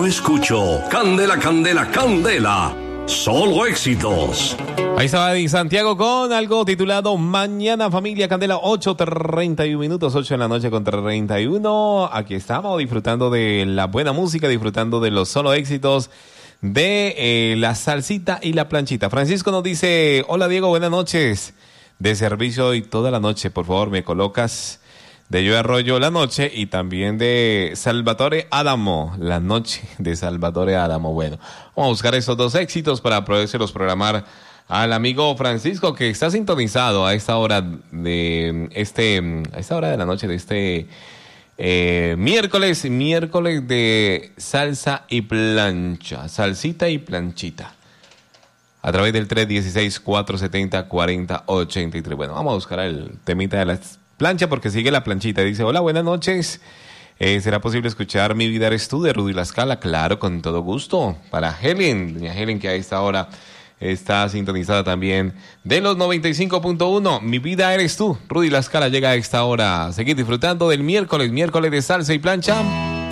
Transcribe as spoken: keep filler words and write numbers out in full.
escucho Candela, Candela, Candela. Solo éxitos. Ahí estaba Di Santiago con algo titulado Mañana Familia Candela, ocho treinta y uno minutos, ocho de la noche con treinta y uno. Aquí estamos disfrutando de la buena música, disfrutando de los solo éxitos de eh, la salsita y la planchita. Francisco nos dice, hola Diego, buenas noches. De servicio hoy toda la noche, por favor, me colocas de Yo Arroyo La Noche y también de Salvatore Adamo, La Noche de Salvatore Adamo. Bueno, vamos a buscar esos dos éxitos para poderlos programar al amigo Francisco, que está sintonizado a esta hora de este, a esta hora de la noche de este eh, miércoles, miércoles de salsa y plancha, salsita y planchita. A través del tres uno seis, cuatro siete cero, cuatro cero ocho tres. Bueno, vamos a buscar el temita de las plancha porque sigue la planchita. Dice, hola, buenas noches. Eh, ¿Será posible escuchar Mi Vida Eres Tú de Rudy La Scala? Claro, con todo gusto. Para Helen, doña Helen, que a esta hora está sintonizada también de los noventa y cinco punto uno. Mi Vida Eres Tú. Rudy La Scala llega a esta hora. Seguir disfrutando del miércoles, miércoles de salsa y plancha.